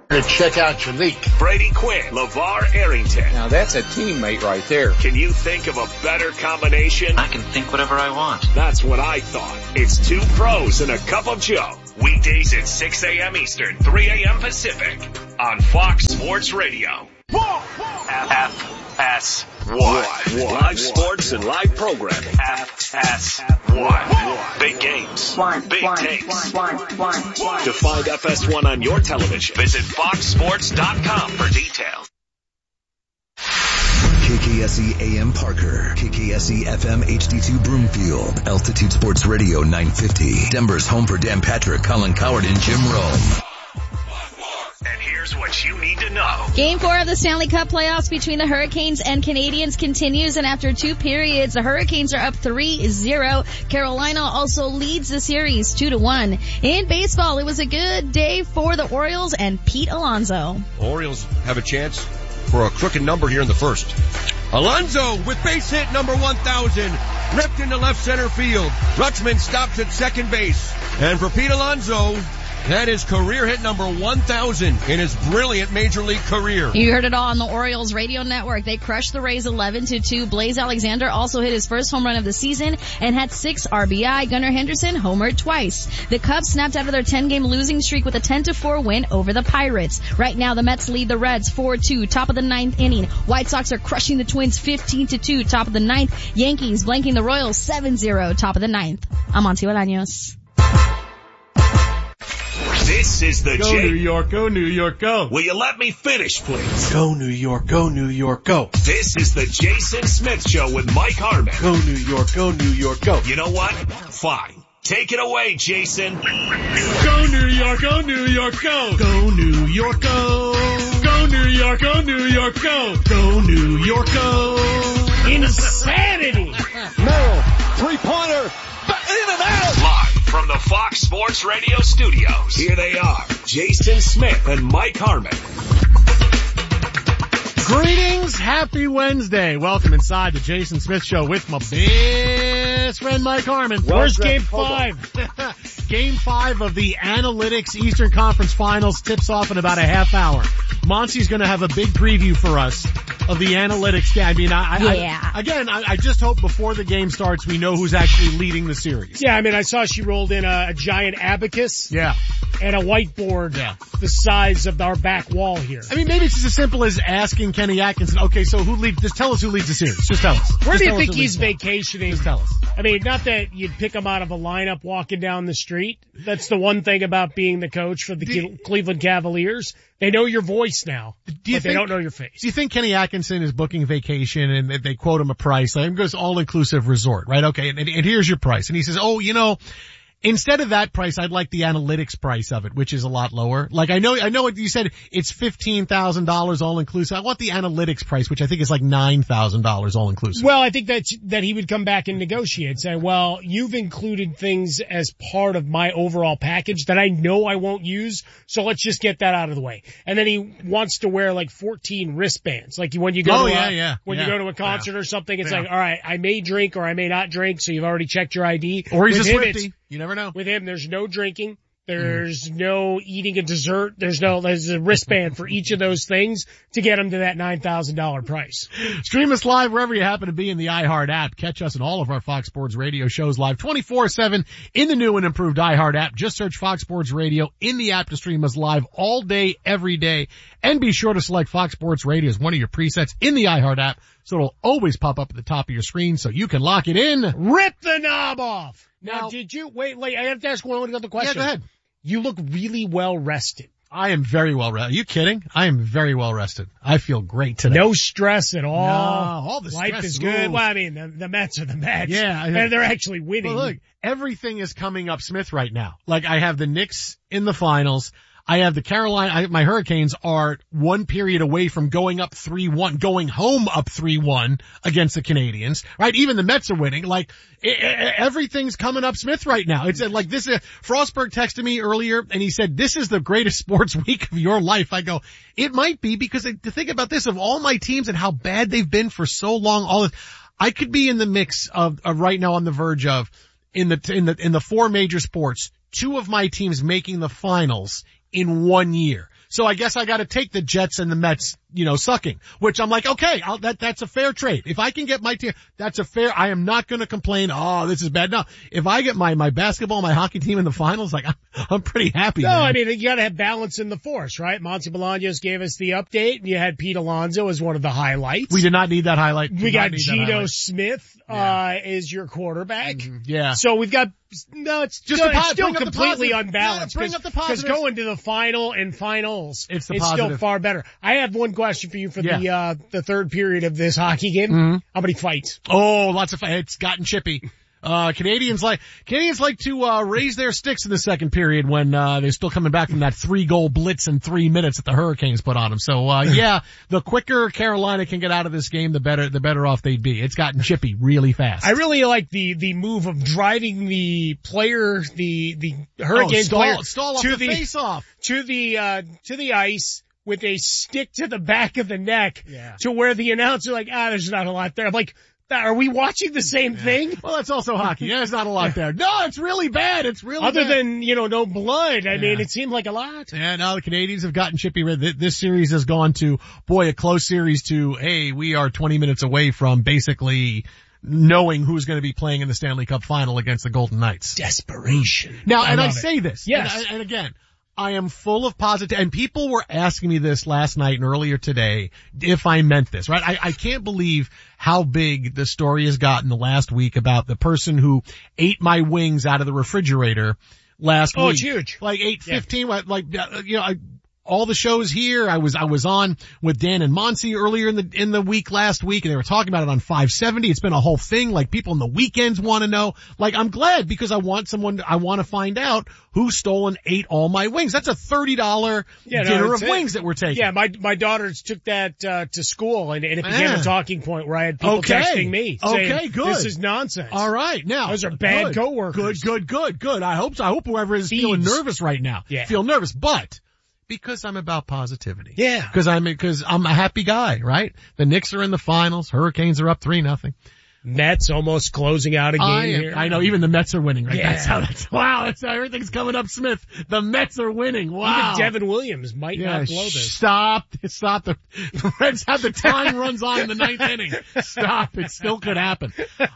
Check out your leak. Brady Quinn, LeVar Arrington. Now that's a teammate right there. Can you think of a better combination? I can think whatever I want. That's what I thought. It's two pros and a cup of Joe. Weekdays at 6 a.m. Eastern, 3 a.m. Pacific on Fox Sports Radio. FS1. Live sports and live programming. FS1. Big games. Big takes. To find FS1 on your television, visit foxsports.com for details. KKSE AM Parker, KKSE FM HD2 Broomfield, Altitude Sports Radio 950, Denver's home for Dan Patrick, Colin Coward, and Jim Rome. And here's what you need to know. Game 4 of the Stanley Cup playoffs between the Hurricanes and Canadiens continues, and after 2 periods, the Hurricanes are up 3-0. Carolina also leads the series 2-1. In baseball, it was a good day for the Orioles and Pete Alonso. Orioles have a chance for a crooked number here in the first. Alonso with base hit number 1,000, ripped into left center field. Rutschman stops at second base. And for Pete Alonso, that is career hit number 1,000 in his brilliant major league career. You heard it all on the Orioles radio network. They crushed the Rays 11-2. Blaze Alexander also hit his first home run of the season and had 6 RBI. Gunnar Henderson homered twice. The Cubs snapped out of their 10-game losing streak with a 10-4 win over the Pirates. Right now, the Mets lead the Reds 4-2, top of the 9th inning. White Sox are crushing the Twins 15-2, top of the 9th. Yankees blanking the Royals 7-0, top of the 9th. I'm Monty Bolaños. This is the Go New York, go New York, go. Will you let me finish, please? Go New York, go New York, go. This is the Jason Smith Show with Mike Harmon. Go New York, go New York, go. You know what? Fine. Take it away, Jason. Go New York, go New York, go. Go New York, go. Go New York, go New York, go. Go New York, go. Insanity. Merrill, three-pointer, in and out. Live from the Fox Sports Radio studios, here they are, Jason Smith and Mike Harmon. Greetings, happy Wednesday. Welcome inside the Jason Smith Show with my best friend Mike Harmon. Where's Game 5? Game 5 of the Analytics Eastern Conference Finals tips off in about a half hour. Monty's going to have a big preview for us of the Analytics game. I mean, I just hope before the game starts we know who's actually leading the series. Yeah, I mean, I saw she rolled in a giant abacus. Yeah. And a whiteboard the size of our back wall here. I mean, maybe it's just as simple as asking Kenny Atkinson, okay, so who leads, just tell us who leads the series. Just tell us. Where do you think he's vacationing? Just tell us. I mean, not that you'd pick him out of a lineup walking down the street. That's the one thing about being the coach for the Cleveland Cavaliers. They know your voice now, but they don't know your face. Do you think Kenny Atkinson is booking vacation and they quote him a price? Like, it goes all-inclusive resort, right? Okay, and here's your price. And he says, oh, you know, instead of that price, I'd like the analytics price of it, which is a lot lower. Like, I know what you said, it's $15,000 all inclusive. I want the analytics price, which I think is like $9,000 all inclusive. Well, I think that he would come back and negotiate, say, well, you've included things as part of my overall package that I know I won't use, so let's just get that out of the way. And then he wants to wear like 14 wristbands. Like when you go you go to a concert or something, it's like, all right, I may drink or I may not drink, so you've already checked your ID. Or he's a Swiftie. You never know. With him, there's no drinking. There's no eating a dessert. There's a wristband for each of those things to get him to that $9,000 price. Stream us live wherever you happen to be in the iHeart app. Catch us in all of our Fox Sports Radio shows live 24/7 in the new and improved iHeart app. Just search Fox Sports Radio in the app to stream us live all day, every day. And be sure to select Fox Sports Radio as one of your presets in the iHeart app, so it'll always pop up at the top of your screen so you can lock it in. Rip the knob off. Now, did you, wait, I have to ask one other question. Yeah, go ahead. You look really well rested. I am very well rested. Are you kidding? I am very well rested. I feel great today. No stress at all. No, all the stress. Life is good. Well, I mean, the Mets are the Mets. Yeah. And they're actually winning. Well, look, everything is coming up Smith right now. Like, I have the Knicks in the finals. I have the my Hurricanes are 1 period away from going up 3-1, going home up 3-1 against the Canadiens, right? Even the Mets are winning. Like, everything's coming up Smith right now. It's like this, Frostberg texted me earlier and he said, this is the greatest sports week of your life. I go, it might be, because to think about this, of all my teams and how bad they've been for so long, I could be in the mix of right now on the verge of, in the 4 major sports, 2 of my teams making the finals in 1 year. So I guess I gotta take the Jets and the Mets, sucking, which I'm like, okay, that's a fair trade. If I can get my team, I am not gonna complain, oh, this is bad. No, if I get my basketball, my hockey team in the finals, like, I'm pretty happy. No, man. I mean, you gotta have balance in the force, right? Monty Bolaños gave us the update, and you had Pete Alonso as one of the highlights. We did not need that highlight. We got Geno Smith, as your quarterback. Mm-hmm. Yeah. So we've got, it's still completely unbalanced. Bring up the positives. Because going to the final and finals, it's still far better. I have one question for you for the third period of this hockey game. Mm-hmm. How many fights? Oh, lots of fights. It's gotten chippy. Canadians like to raise their sticks in the second period when they're still coming back from that 3-goal blitz in 3 minutes that the Hurricanes put on them. So the quicker Carolina can get out of this game, the better off they'd be. It's gotten chippy really fast. I really like the move of driving the player, the Hurricanes player stall off to the face off to the ice with a stick to the back of the neck to where the announcer there's not a lot there. I'm like, are we watching the same thing? Well, that's also hockey. Yeah, there's not a lot there. No, it's really bad. It's really Other bad. than, no blood. I mean, it seemed like a lot. Yeah, no, the Canadians have gotten chippy. This series has gone to, a close series to, hey, we are 20 minutes away from basically knowing who's going to be playing in the Stanley Cup final against the Golden Knights. Desperation. Now, I say this. Yes. And again, I am full of positive, and people were asking me this last night and earlier today, if I meant this, right? I can't believe how big the story has gotten the last week about the person who ate my wings out of the refrigerator last week. Oh, it's huge. Like 8:15, all the shows here. I was on with Dan and Monsi earlier in the week last week, and they were talking about it on 570. It's been a whole thing. Like, people in the weekends want to know. Like, I'm glad because I want to find out who stole and ate all my wings. That's a $30 dinner of wings that we're taking. Yeah, my daughters took that to school, and it became a talking point where I had people texting me saying, good. This is nonsense. All right, now those are bad coworkers. Good. I hope so. I hope whoever is feeling nervous right now feel nervous, but because I'm about positivity. Yeah. Because I'm a happy guy, right? The Knicks are in the finals. Hurricanes are up 3-0. Mets almost closing out a game here. I know, even the Mets are winning, right? Yeah. That's how everything's coming up, Smith. The Mets are winning. Wow. Even Devin Williams might not blow this. Stop. The Reds have the time runs on in the 9th inning. Stop. It still could happen.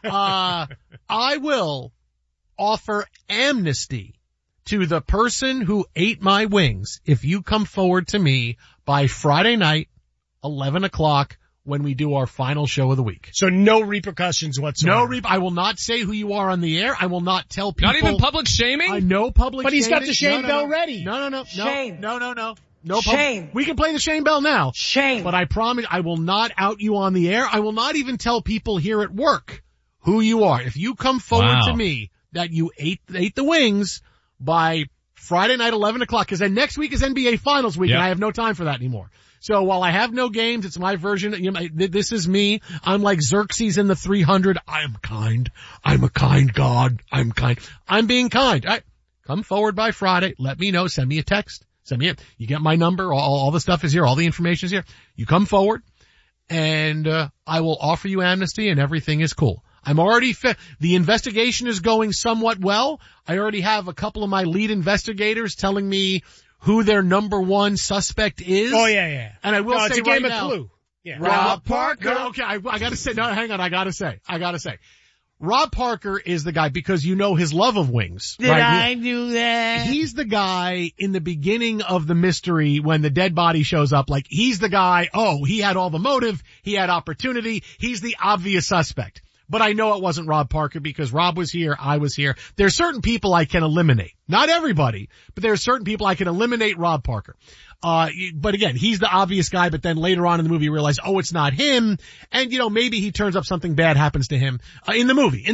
I will offer amnesty to the person who ate my wings if you come forward to me by Friday night, 11 o'clock, when we do our final show of the week. So no repercussions whatsoever. I will not say who you are on the air. I will not tell people. Not even public shaming? I know public But he's shaming. got the shame bell ready. No. Shame. No. Shame. We can play the shame bell now. Shame. But I promise I will not out you on the air. I will not even tell people here at work who you are. If you come forward to me that you ate the wings by Friday night, 11 o'clock, because then next week is NBA Finals week, and I have no time for that anymore. So while I have no games, it's my version. This is me. I'm like Xerxes in the 300. I'm kind. I'm a kind God. I'm kind. I'm being kind. Come forward by Friday. Let me know. Send me a text. You get my number. All the stuff is here. All the information is here. You come forward, and I will offer you amnesty, and everything is cool. I'm already the investigation is going somewhat well. I already have a couple of my lead investigators telling me who their number one suspect is. Oh, yeah. And I will say it's a game right of now, Clue. Yeah. Rob Parker. Okay, I gotta say, no, hang on, I gotta say. Rob Parker is the guy because you know his love of wings. Did I do that? He's the guy in the beginning of the mystery when the dead body shows up. Like, he's the guy, he had all the motive, he had opportunity, he's the obvious suspect. But I know it wasn't Rob Parker because Rob was here, I was here. There's certain people I can eliminate. Not everybody, but there are certain people I can eliminate Rob Parker. But again, he's the obvious guy, but then later on in the movie you realize, it's not him. And maybe he turns up, something bad happens to him, in the movie.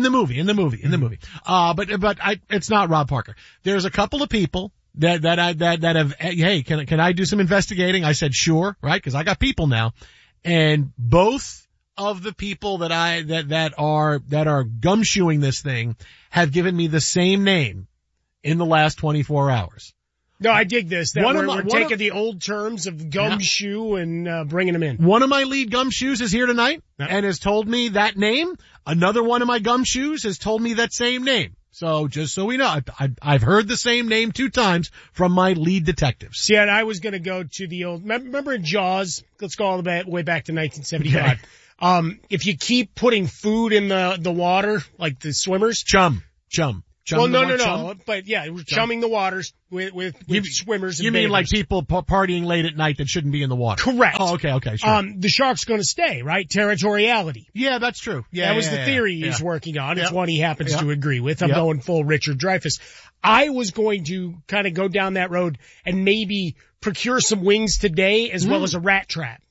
But it's not Rob Parker. There's a couple of people that have, hey, can I do some investigating? I said, sure, right? Cause I got people now. And both of the people that are gumshoeing this thing have given me the same name in the last 24 hours. No, I dig this. We're taking the old terms of gumshoe and bringing them in. One of my lead gumshoes is here tonight and has told me that name. Another one of my gumshoes has told me that same name. So just so we know, I've heard the same name 2 times from my lead detectives. See, and I was going to go to the old, remember in Jaws? Let's go all the way back to 1975. Okay. If you keep putting food in the water, like the swimmers. Chum. Well, no. But yeah, chumming the waters with swimmers. You mean like people partying late at night that shouldn't be in the water? Correct. Oh, okay, sure. The shark's gonna stay, right? Territoriality. Yeah, that's true. Yeah, that was the theory he's working on. It's one he happens to agree with. I'm Yep. going full Richard Dreyfuss. I was going to kind of go down that road and maybe procure some wings today as well as a rat trap.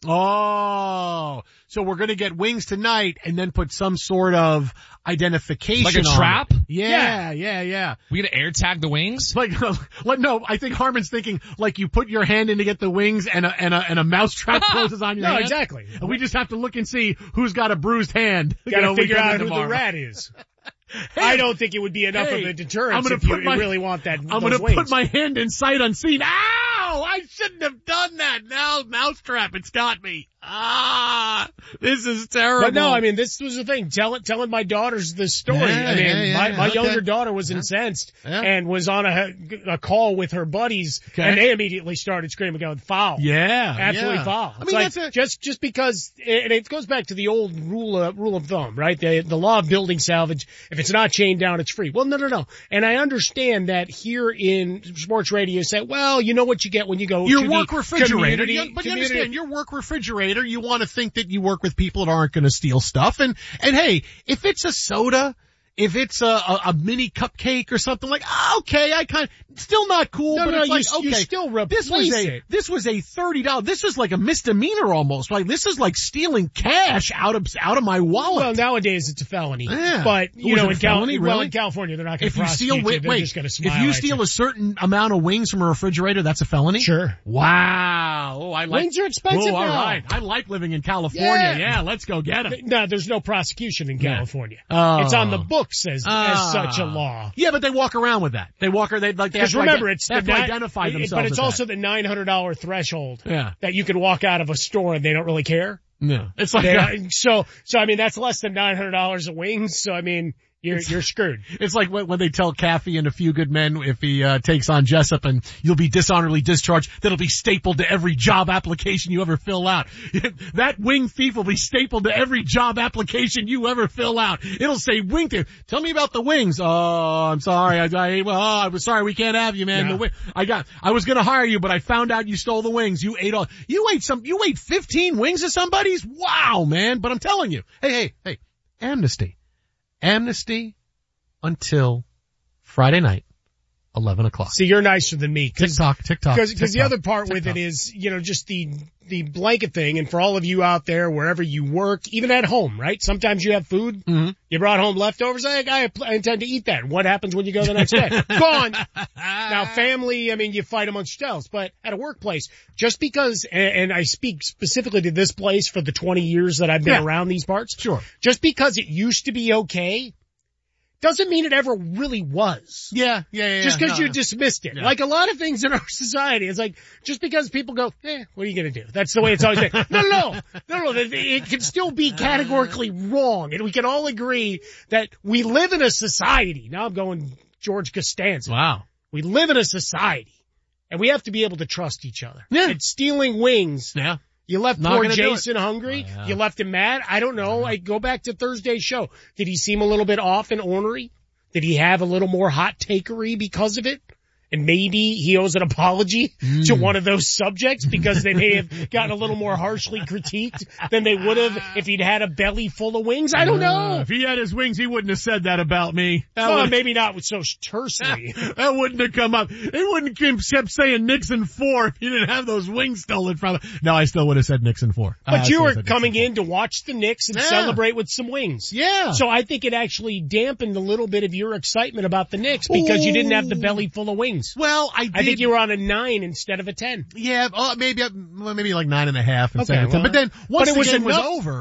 Oh, so we're going to get wings tonight and then put some sort of identification like a on trap? it. Yeah. We gonna air tag the wings? No, I think Harmon's thinking like you put your hand in to get the wings and a mouse trap closes on your hand. No, exactly. And we just have to look and see who's got a bruised hand. Gotta figure out who the rat is. I don't think it would be enough of a deterrence if you really want that. I'm going to put my hand in sight unseen. Ow! I shouldn't have done that. Now, mousetrap, it's got me. This is terrible. But no, I mean, this was the thing. Telling my daughters this story. My younger daughter was incensed and was on a call with her buddies, and they immediately started screaming, going, foul. Yeah. Absolutely foul. I mean, it's like, just because, and it goes back to the old rule of thumb, right? The law of building salvage. If it's not chained down, it's free. Well, no. And I understand that here in sports radio, you say, well, you know what you get when you go your to work the refrigerator. community. You understand, your work refrigerator, you want to think that you work with people that aren't going to steal stuff. And hey, if it's a soda, if it's a mini cupcake or something like, okay, still not cool, but it's like, you okay, still replace it. This was a $30, this is like a misdemeanor almost, like this is like stealing cash out of my wallet. Well, nowadays it's a felony. Yeah. But, in California they're not going to prosecute you. They're just going to smile if you at steal you. a certain amount of wings from a refrigerator, that's a felony? Sure. Wow. Oh, I like. Wings are expensive now. All right. I like living in California. Yeah, let's go get them. No, there's no prosecution in California. Oh. It's on the books as such a law. Yeah, but they walk around with that. Because remember, they have to identify themselves. But it's also the $900 threshold. Yeah. That you can walk out of a store and they don't really care. No. It's like so I mean that's less than $900 of wings. So I mean you're screwed. It's like when they tell Caffey in A Few Good Men if he takes on Jessup and you'll be dishonorably discharged, that'll be stapled to every job application you ever fill out. That wing thief will be stapled to every job application you ever fill out. It'll say wing thief. Tell me about the wings. Oh, I'm sorry. I was sorry. We can't have you, man. Yeah. I was gonna hire you, but I found out you stole the wings. You ate 15 wings of somebody's? Wow, man. But I'm telling you. Hey. Amnesty until Friday night, 11 o'clock. See, you're nicer than me. TikTok. Because the other part with it is, just the blanket thing. And for all of you out there, wherever you work, even at home, right? Sometimes you have food. Mm-hmm. You brought home leftovers. I intend to eat that. What happens when you go the next day? Gone. Now, family, I mean, you fight amongst yourselves, but at a workplace, just because, and I speak specifically to this place for the 20 years that I've been around these parts. Sure. Just because it used to be okay doesn't mean it ever really was. Yeah. Just because you dismissed it. Yeah. Like a lot of things in our society, it's like, just because people go, what are you going to do? That's the way it's always been. No. It can still be categorically wrong. And we can all agree that we live in a society. Now I'm going George Costanza. Wow. We live in a society. And we have to be able to trust each other. Yeah. And stealing wings. Yeah. You left poor Jason hungry. Oh, yeah. You left him mad. I don't know. I go back to Thursday's show. Did he seem a little bit off and ornery? Did he have a little more hot takery because of it? And maybe he owes an apology to one of those subjects because they may have gotten a little more harshly critiqued than they would have if he'd had a belly full of wings. I don't know. If he had his wings, he wouldn't have said that about me. Maybe not so tersely. That wouldn't have come up. It wouldn't have kept saying Nixon 4 if you didn't have those wings stolen from him. No, I still would have said Nixon 4. But you were coming in to watch the Knicks and celebrate with some wings. Yeah. So I think it actually dampened a little bit of your excitement about the Knicks because you didn't have the belly full of wings. Well, I think you were on a 9 instead of a 10. Yeah, maybe like 9.5 instead of 10. But then once the game was over,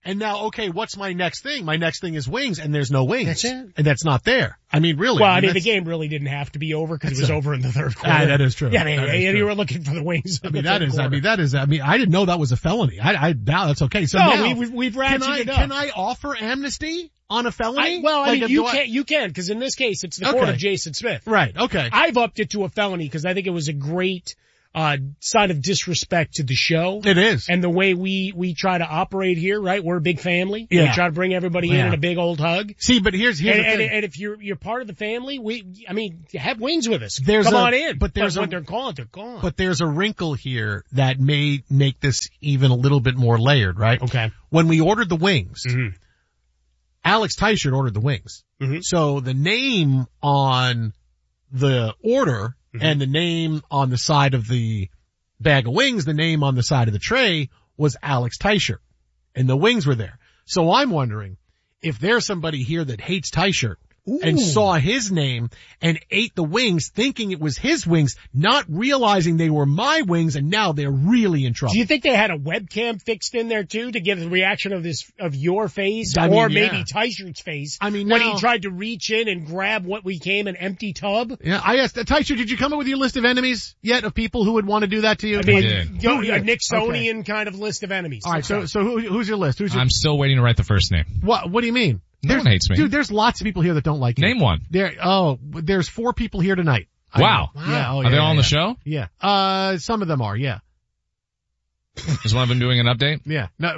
And now, okay, what's my next thing? My next thing is wings, and there's no wings. That's it. And that's not there. I mean, really. Well, I mean, the game really didn't have to be over because it was over in the third quarter. That is true. Yeah, I mean, That is true. you were looking for the wings. I mean, I didn't know that was a felony. I doubt that's okay. So no, now, we've ratcheted it up. Can I offer amnesty on a felony? You can, because in this case, it's the court of Jason Smith. Right, okay. I've upped it to a felony because I think it was a great sign of disrespect to the show. It is. And the way we try to operate here, right? We're a big family. Yeah. We try to bring everybody in a big old hug. See, but here's the thing. And if you're part of the family, have wings with us. Come on in. But when they're gone, they're gone. But there's a wrinkle here that may make this even a little bit more layered, right? Okay. When we ordered the wings, Alex Teichert ordered the wings. So the name on the order and the name on the side of the bag of wings, the name on the side of the tray was Alex Teichert. And the wings were there. So I'm wondering if there's somebody here that hates Teichert and saw his name and ate the wings thinking it was his wings, not realizing they were my wings, and now they're really in trouble. Do you think they had a webcam fixed in there too to get the reaction of your face maybe Teichert's face? I mean, when he tried to reach in and grab what became an empty tub? Yeah, I asked Teichert, did you come up with your list of enemies yet of people who would want to do that to you? I mean, a Nixonian kind of list of enemies. All right, so who's your list? I'm still waiting to write the first name. What do you mean? No one hates me. Dude, there's lots of people here that don't like you. Name one. There's 4 people here tonight. Wow. Yeah. Are they all on the show? Yeah. Some of them are, yeah. Is one of them doing an update? Yeah. No.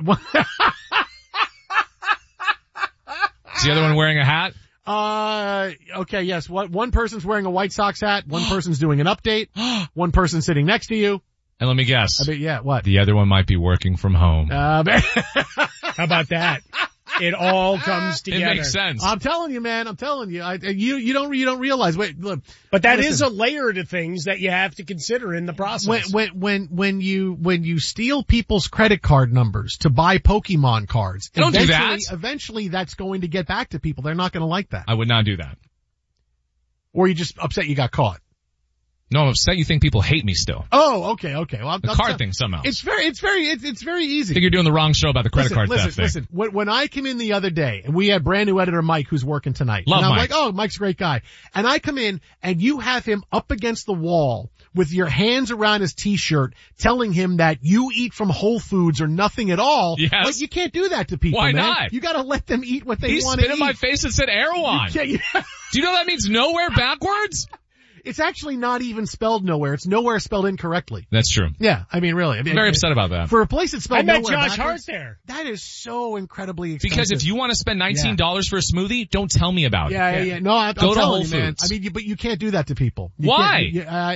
Is the other one wearing a hat? Okay, yes. One person's wearing a White Sox hat, one person's doing an update, one person's sitting next to you. And let me guess. What? The other one might be working from home. How about that? It all comes together. It makes sense. I'm telling you, man. I'm telling you. You don't realize. Wait, look. But that is a layer to things that you have to consider in the process. When you steal people's credit card numbers to buy Pokemon cards, don't do that. Eventually, that's going to get back to people. They're not going to like that. I would not do that. Or you just upset you got caught. No, I'm upset you think people hate me still. Oh, okay. Well, the card thing somehow. It's very easy. I think you're doing the wrong show about the credit card theft thing. Listen, when I came in the other day, and we had brand new editor Mike who's working tonight. Love and I'm Mike. like, oh, Mike's a great guy. And I come in, and you have him up against the wall with your hands around his t-shirt, telling him that you eat from Whole Foods or nothing at all. Yes. Like, you can't do that to people, Why man. not? You gotta let them eat what they He want to eat. spit in my face and said Erewhon. Do you know that means nowhere backwards? It's actually not even spelled nowhere. It's nowhere spelled incorrectly. That's true. Yeah, I mean, really. I'm very upset about that. For a place that's spelled nowhere I met Josh backwards, Hart there. That is so incredibly expensive. Because if you want to spend $19 for a smoothie, don't tell me about it. Yeah. No, I'm Go to telling Whole you, man. Foods. I mean, but you can't do that to people. Why?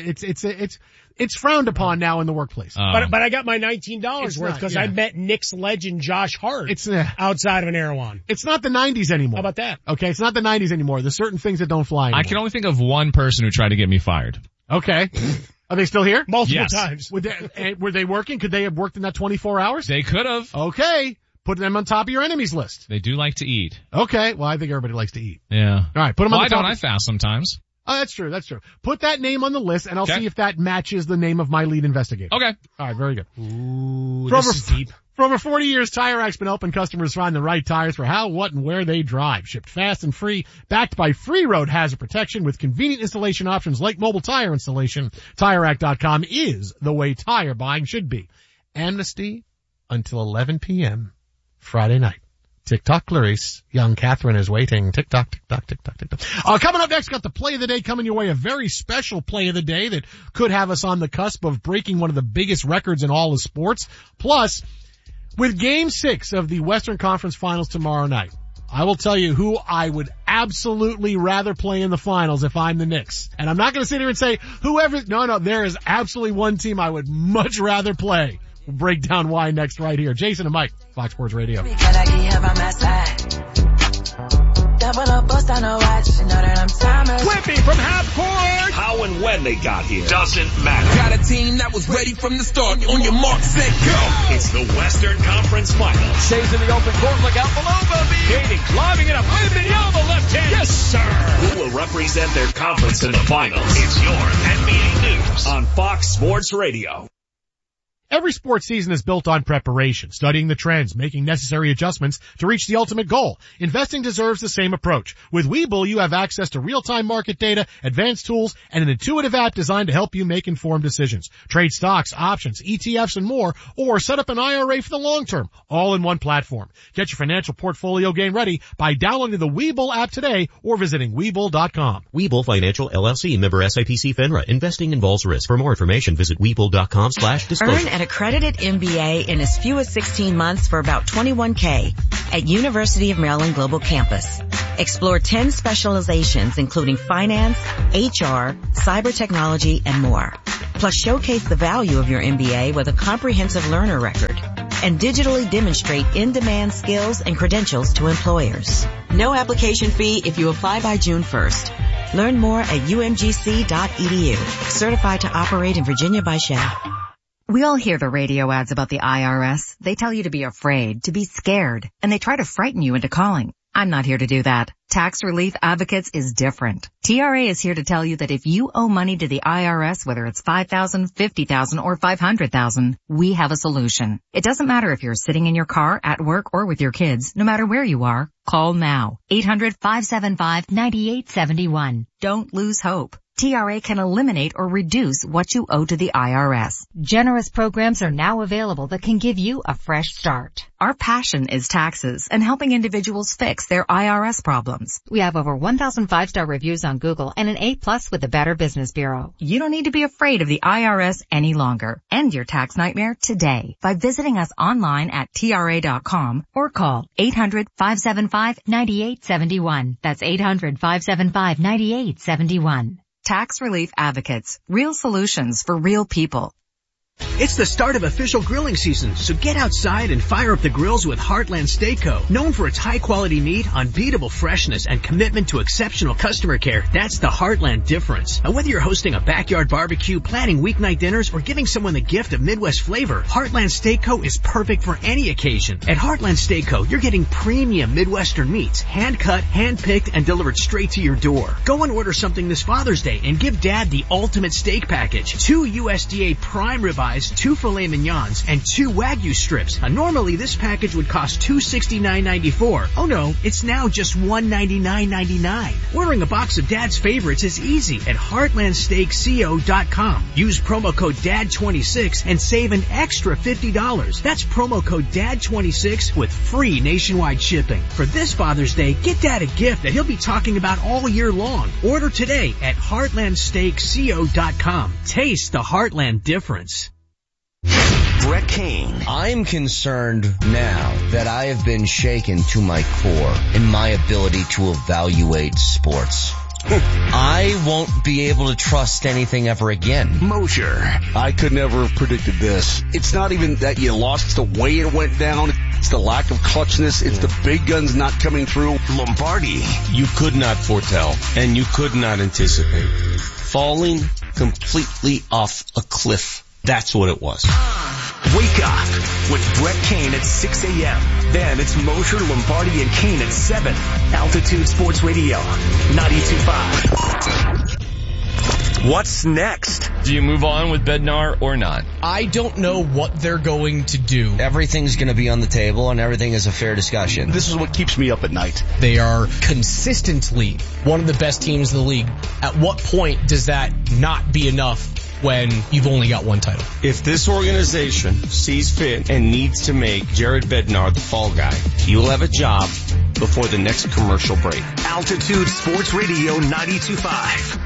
It's frowned upon now in the workplace. But I got my $19 worth because I met Knicks legend Josh Hart outside of an Erewhon. It's not the 90s anymore. How about that? Okay, it's not the 90s anymore. There's certain things that don't fly anymore. I can only think of one person who tried to get me fired. Okay. Are they still here? Multiple times. Were they working? Could they have worked in that 24 hours? They could have. Okay. Put them on top of your enemies list. They do like to eat. Okay. Well, I think everybody likes to eat. Yeah. All right. Put them on the top. Why don't I fast sometimes? Oh, that's true. Put that name on the list, and I'll see if that matches the name of my lead investigator. Okay. All right. Very good. Ooh, this is deep. For over 40 years, Tire Racks been helping customers find the right tires for how, what, and where they drive. Shipped fast and free, backed by free road hazard protection with convenient installation options like mobile tire installation. TireRack.com is the way tire buying should be. Amnesty until 11 p.m. Friday night. Tick-tock, Clarice. Young Catherine is waiting. Tick-tock, tick-tock, tick-tock, tick-tock. Coming up next, got the play of the day coming your way. A very special play of the day that could have us on the cusp of breaking one of the biggest records in all of sports. Plus, with Game 6 of the Western Conference Finals tomorrow night, I will tell you who I would absolutely rather play in the finals if I'm the Knicks. And I'm not going to sit here and say whoever, no, there is absolutely one team I would much rather play. We'll break down why next right here. Jason and Mike, Fox Sports Radio. Whippy from half court. How and when they got here doesn't matter. Got a team that was ready from the start. On your mark, set, go. It's the Western Conference Finals. Stays in the open court. Look out below, Bobby. Kading lobbing it up. Waving it down the left hand. Yes, sir. Who will represent their conference in the finals? It's your NBA News on Fox Sports Radio. Every sports season is built on preparation, studying the trends, making necessary adjustments to reach the ultimate goal. Investing deserves the same approach. With Webull, you have access to real-time market data, advanced tools, and an intuitive app designed to help you make informed decisions. Trade stocks, options, ETFs, and more, or set up an IRA for the long term, all in one platform. Get your financial portfolio game ready by downloading the Webull app today or visiting Webull.com. Webull Financial LLC, member SIPC FINRA. Investing involves risk. For more information, visit Webull.com/disclosure. An accredited MBA in as few as 16 months for about $21K at University of Maryland Global Campus. Explore 10 specializations including finance, HR, cyber technology, and more. Plus showcase the value of your MBA with a comprehensive learner record and digitally demonstrate in-demand skills and credentials to employers. No application fee if you apply by June 1st. Learn more at umgc.edu. Certified to operate in Virginia by Shell. We all hear the radio ads about the IRS. They tell you to be afraid, to be scared, and they try to frighten you into calling. I'm not here to do that. Tax Relief Advocates is different. TRA is here to tell you that if you owe money to the IRS, whether it's $5,000, $50,000, or $500,000, we have a solution. It doesn't matter if you're sitting in your car, at work, or with your kids. No matter where you are, call now. 800-575-9871. Don't lose hope. TRA can eliminate or reduce what you owe to the IRS. Generous programs are now available that can give you a fresh start. Our passion is taxes and helping individuals fix their IRS problems. We have over 1,000 5-star reviews on Google and an A+ with the Better Business Bureau. You don't need to be afraid of the IRS any longer. End your tax nightmare today by visiting us online at TRA.com or call 800-575-9871. That's 800-575-9871. Tax Relief Advocates. Real solutions for real people. It's the start of official grilling season, so get outside and fire up the grills with Heartland Steakco. Known for its high-quality meat, unbeatable freshness, and commitment to exceptional customer care, that's the Heartland difference. And whether you're hosting a backyard barbecue, planning weeknight dinners, or giving someone the gift of Midwest flavor, Heartland Steakco is perfect for any occasion. At Heartland Steakco, you're getting premium Midwestern meats, hand-cut, hand-picked, and delivered straight to your door. Go and order something this Father's Day and give Dad the ultimate steak package. 2 USDA prime ribeyes, 2 filet mignons, and 2 Wagyu strips. Normally this package would cost $269.94. Oh no, it's now just $199.99. Ordering a box of Dad's favorites is easy at heartlandsteakco.com. Use promo code DAD26 and save an extra $50. That's promo code DAD26 with free nationwide shipping. For this Father's Day, get Dad a gift that he'll be talking about all year long. Order today at heartlandsteakco.com. Taste the Heartland difference. Brett Kane. I'm concerned now that I have been shaken to my core in my ability to evaluate sports. I won't be able to trust anything ever again. Mosher. I could never have predicted this. It's not even that you lost, it's the way it went down. It's the lack of clutchness. It's the big guns not coming through. Lombardi. You could not foretell and you could not anticipate. Falling completely off a cliff. That's what it was. Wake up with Brett Kane at 6 a.m. Then it's Mosher, Lombardi, and Kane at 7. Altitude Sports Radio, 92.5. What's next? Do you move on with Bednar or not? I don't know what they're going to do. Everything's going to be on the table and everything is a fair discussion. This is what keeps me up at night. They are consistently one of the best teams in the league. At what point does that not be enough when you've only got one title? If this organization sees fit and needs to make Jared Bednar the fall guy, he will have a job before the next commercial break. Altitude Sports Radio 92.5.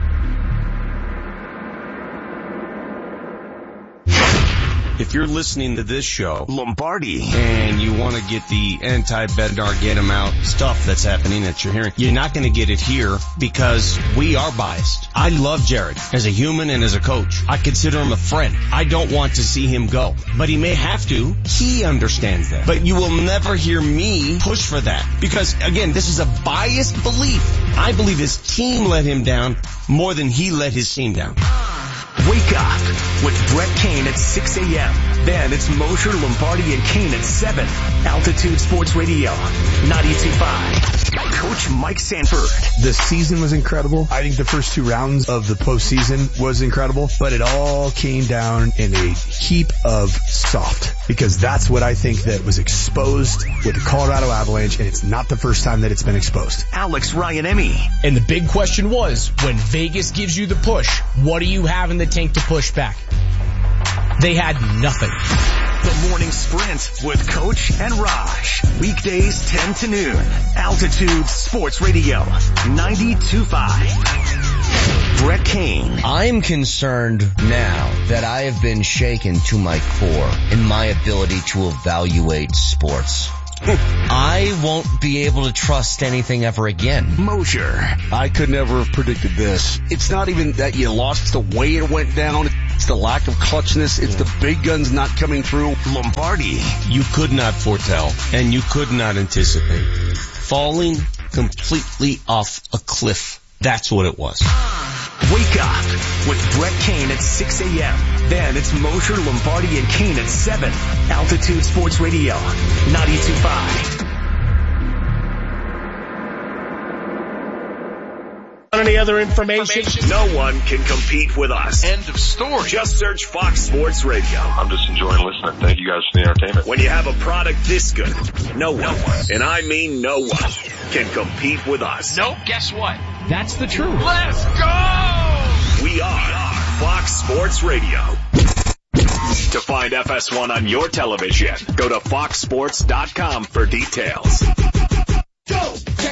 If you're listening to this show, Lombardi, and you want to get the anti-Bednar, get him out stuff that's happening that you're hearing, you're not going to get it here because we are biased. I love Jared as a human and as a coach. I consider him a friend. I don't want to see him go, but he may have to. He understands that. But you will never hear me push for that because, again, this is a biased belief. I believe his team let him down more than he let his team down. Wake up with Brett Kane at 6 a.m. Then it's Mosher, Lombardi, and Kane at 7. Altitude Sports Radio, 92.5. Coach Mike Sanford. The season was incredible. I think the first 2 rounds of the postseason was incredible, but it all came down in a heap of soft, because that's what I think that was exposed with the Colorado Avalanche, and it's not the first time that it's been exposed. Alex Ryan-Emmy. And the big question was, when Vegas gives you the push, what do you have in the tank to push back? They had nothing. The Morning Sprint with Coach and Raj. Weekdays 10 to noon. Altitude Sports Radio 92.5. Brett Kane. I'm concerned now that I have been shaken to my core in my ability to evaluate sports. I won't be able to trust anything ever again. Mosier. I could never have predicted this. It's not even that you lost, it's the way it went down. It's the lack of clutchness. It's the big guns not coming through. Lombardi. You could not foretell, and you could not anticipate. Falling completely off a cliff. That's what it was. Wake up with Brett Kane at 6 a.m. Then it's Mosher, Lombardi, and Kane at 7. Altitude Sports Radio 92.5. Any other information? No one can compete with us. End of story. Just search Fox Sports Radio. I'm just enjoying listening. Thank you guys for the entertainment. When you have a product this good, no one, and I mean no one, can compete with us. Nope, guess what? That's the truth. Let's go! We are Fox Sports Radio. To find FS1 on your television, go to foxsports.com for details. Go!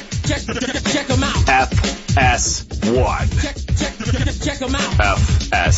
Check them out. FS1. Check them out. FS